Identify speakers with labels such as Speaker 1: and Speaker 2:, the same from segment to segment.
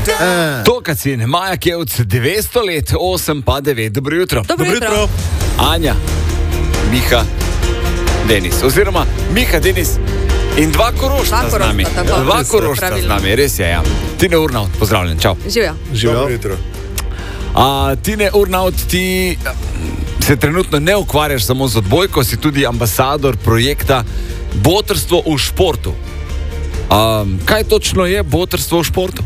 Speaker 1: Tokacin, Maja Kevc, 200 let, 8 pa 9. Dobro jutro.
Speaker 2: Dobro jutro.
Speaker 1: Anja, Miha, Denis. Oziroma, Miha, Denis in dva Korošta z nami. Dva Korošta z nami, res je, ja. Tine Urnaut, pozdravljen, čau.
Speaker 2: Živijo.
Speaker 3: Dobro jutro.
Speaker 1: Tine Urnaut, ti se trenutno ne ukvarjaš samo z odbojko, si tudi ambasador projekta Botrstvo v športu. Kaj točno je Botrstvo v športu?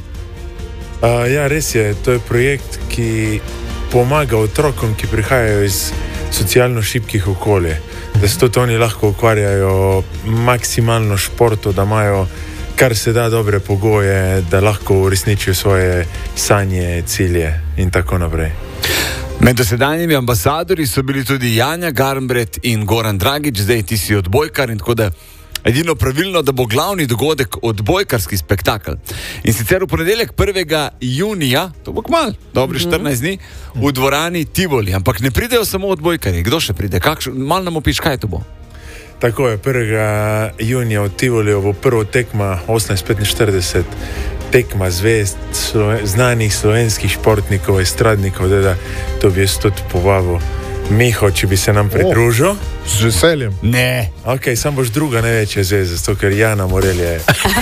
Speaker 3: Ja, res je. To je projekt, ki pomaga otrokom, ki prihajajo iz socialno šibkih okolij. Da se tudi oni lahko ukvarjajo maksimalno športu, da imajo kar se da dobre pogoje, da lahko uresničijo svoje sanje, cilje in tako naprej.
Speaker 1: Med dosedanjimi ambasadori so bili tudi Janja Garnbret in Goran Dragič, zdaj ti si odbojkar in tako da edino pravilno, da bo glavni dogodek odbojkarski spektakel. In sicer v ponedeljek 1. junija, to bo kmalu, dobri 14 dni, v dvorani Tivoli. Ampak ne pridejo samo odbojkarji. Kdo še pride? Malo nam opiš, kaj to bo?
Speaker 3: Tako je, 1. junija v Tivoliju bo prvo tekma 18:45, tekma zvezd, znanih slovenskih športnikov, estradnikov, da to bi jaz tudi povabil. Miho, če bi se nam pridružil.
Speaker 2: Z veseljem.
Speaker 1: Ne.
Speaker 3: Ok, sam boš druga največja zvezda, zato ker Jana Morel je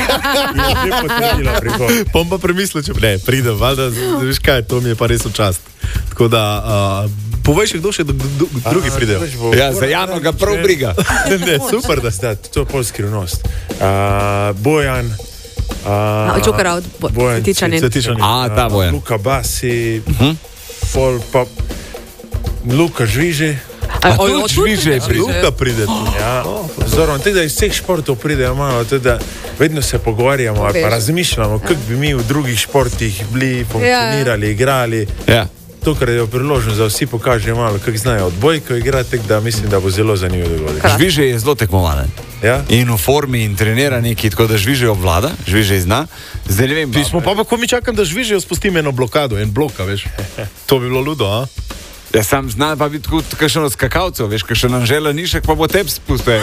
Speaker 3: že potrdila prihod.
Speaker 2: Pom pa premislil, če ne, pridem, valjda, veš kaj, to mi je pa res v čast. Tako da, povej še, kdo še drugi pridejo.
Speaker 1: Ja, za Jano ga prav briga.
Speaker 2: Ne, super, da
Speaker 3: ste. To je pol skrivnost. Bojan,
Speaker 4: Čukara od Cvetičanin.
Speaker 1: Ta Bojan.
Speaker 3: Luka Basi, pol pa Luka Žviže.
Speaker 1: Tudi Žviže pride.
Speaker 2: Luka pride.
Speaker 3: Ja, zorom, teda iz vseh športov pridejo malo, teda vedno se pogovarjamo, pa razmišljamo, kako bi mi v drugih športih bili, funkcionirali, igrali.
Speaker 1: Ja.
Speaker 3: Tokrat je priložnost, da vsi pokažejo malo, kako znajo odbojko igrati, tako da mislim, da bo zelo zanimivo dogodek.
Speaker 1: Žviže je zelo tekmovalen.
Speaker 3: Ja?
Speaker 1: In v formi in trenira neki, tako da Žviže obvlada, Žviže zna. Zdaj ne vem.
Speaker 2: Ti smo pa, ko mi čakam, da Žvižejo spustim eno blokado, en bloka, veš. To bi bilo ludo, a?
Speaker 1: Ja, sam znam pa biti kot kakšen od skakalcev, veš, kakšen Anžela Nišek pa bo tep spustil.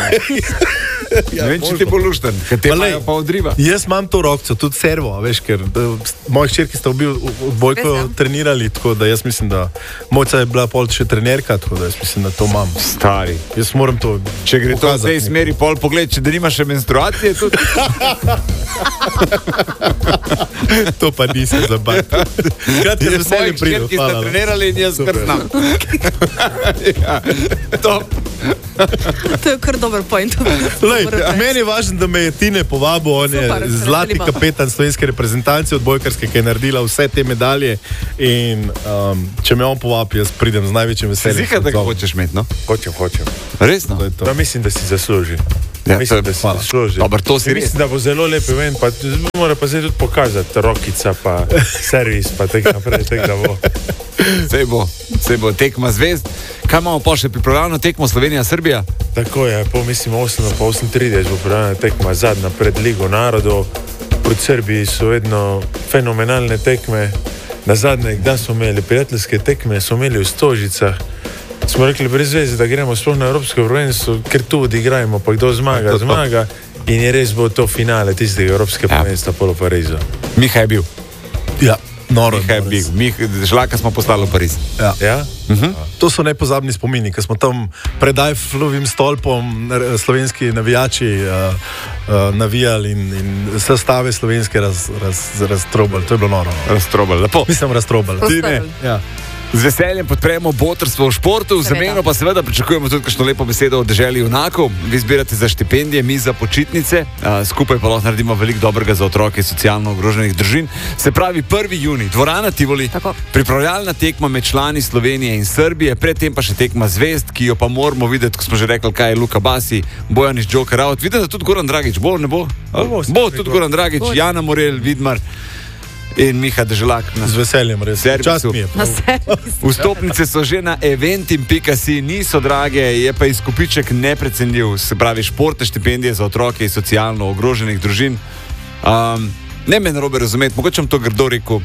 Speaker 1: Ne vem, če ti bo lušten, ker te imajo pa odriva.
Speaker 2: Jaz imam to rokco, tudi servo, veš, ker moji hčerki sta odbojko trenirali, tako da jaz mislim, da mojca je bila pol še trenerka, tako da jaz mislim, da to imam.
Speaker 1: Stari.
Speaker 2: Jaz moram to
Speaker 1: Če gre to v tej smeri pol pogled, če da nima še menstruacije, tudi.
Speaker 2: To pa nisem zabavil. Kratka, z veseljem pridem.
Speaker 1: Ki sta trenirali in jaz kar znam. Ja, top.
Speaker 4: To je kar dober point.
Speaker 2: Meni je važno, da me je Tine povabil, on je zlati kapetan slovenske reprezentance odbojkarske, ki je naredila vse te medalje in če me on povabi, jaz pridem z največjim veseljem.
Speaker 1: Zika, da ga hočeš imeti, no?
Speaker 3: Hočem.
Speaker 1: Resno?
Speaker 3: Da, mislim, da si zasluži.
Speaker 1: Ja,
Speaker 3: mislim, da si zasluži.
Speaker 1: Dobar, to si res.
Speaker 3: Mislim, da bo zelo lep event, pa mora pa zdaj tudi pokazati rokica, pa servis, pa tako naprej, tako da bo. Sej bo tekma zvezd. Kaj imamo pa še pripravljeno tekmo Slovenija-Srbija? Tako je, mislim 8:30 bo pripravljena tekma zadnja pred Ligo narodov. Proti Srbiji so vedno fenomenalne tekme. Na zadnje, kdaj smo imeli prijateljske tekme, smo imeli v Stožicah. Smo rekli brez veze, da gremo sploh na Evropsko prvenstvo, ker tu odigrajmo, pa kdo zmaga. In je res bo to finale tistega Evropske prvenstva polo Parizu.
Speaker 1: Miha je bil.
Speaker 2: Ja. Noro,
Speaker 1: Žlaka smo poslali v Pariz.
Speaker 2: Ja? To so nepozabni spomini, ko smo tam predaj flovim stolpom slovenski navijači navijali in sestave slovenske raztrobali. To je bilo noro.
Speaker 1: Raztrobali, lepo.
Speaker 2: Mislim, raztrobali.
Speaker 1: Ja. Z veseljem podpremo Botrstvo v športu, v zameno pa seveda pričakujemo tudi kakšno lepo besedo od deželi junakov. Vi zbirate za štipendije, mi za počitnice, skupaj pa lahko naredimo veliko dobrega za otroke iz socialno ogroženih družin. Se pravi 1. junij, dvorana Tivoli, pripravljalna tekma med člani Slovenije in Srbije, predtem pa še tekma zvezd, ki jo pa moramo videti, ko smo že rekli, kaj je Luka Basi, Bojan iz Joker Out. Vidim, da tudi Goran Dragič, bo, ne bo? Bo tudi Goran Dragič, Jana Morel, Vidmar in Miha Deželak.
Speaker 2: Z veseljem, res. Čast mi je.
Speaker 1: Vstopnice so že na eventim.si, niso drage, je pa izkupiček neprecenljiv, se pravi športne štipendije za otroke iz socialno ogroženih družin. Ne me narobe razumeti, mogoče vam to grdo rekel,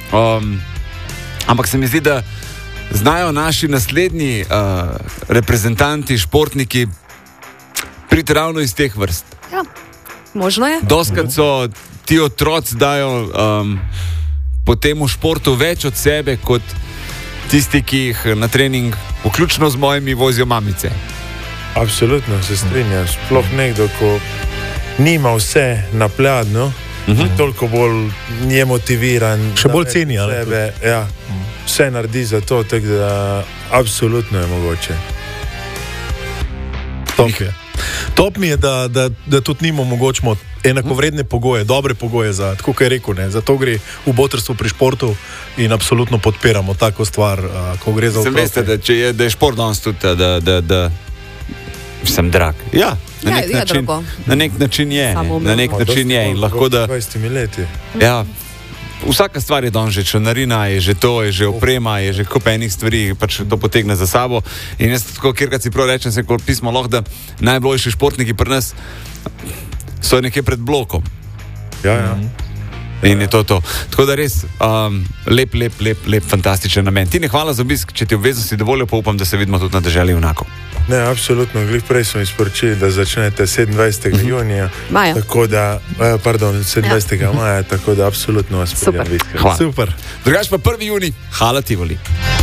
Speaker 1: ampak se mi zdi, da znajo naši naslednji reprezentanti, športniki priti ravno iz teh vrst.
Speaker 4: Ja, možno je.
Speaker 1: Doskrat so ti otroci dajo potem v športu več od sebe, kot tisti, ki jih na trening, vključno z mojimi, vozijo mamice.
Speaker 3: Absolutno se strinjam. Sploh nekdo, ko nima vse na pladnju, toliko bolj je motiviran.
Speaker 2: Še bolj ceni, ali?
Speaker 3: Ja, vse naredi za to, tako da absolutno je mogoče.
Speaker 2: Top mi je, da tudi njim omogočimo enakovredne pogoje, dobre pogoje za, tako kot je rekel, ne, zato gre v botrstvu pri športu in absolutno podpiramo tako stvar, ko gre za otroke.
Speaker 1: Veste, da je šport danes tudi, da sem drag. Ja, na nek način je. Na nek način je in lahko da...
Speaker 3: 20 leti.
Speaker 1: Ja, vsaka stvar je danes že članarina, je že to, je že oprema, je že kup enih stvari, pač to potegne za sabo. In jaz tako, kjerkrat si prav rečem, sem kot pismo lahko, da najboljši športniki pri nas so nekje pred blokom.
Speaker 3: Ja.
Speaker 1: In je to. Tako da res lep, fantastičen namen. Tine, hvala za obisk, če ti obvezno si dovolil, pa upam, da se vidimo tudi na deželi Junakov.
Speaker 3: Ne, absolutno. Glih prej smo izporočili, da začnete 27. junija.
Speaker 4: Maja.
Speaker 3: Tako da, 27. maja, tako da absolutno vas pridem.
Speaker 1: Hvala.
Speaker 2: Super.
Speaker 1: Drugač pa 1. junij, Hala Tivoli.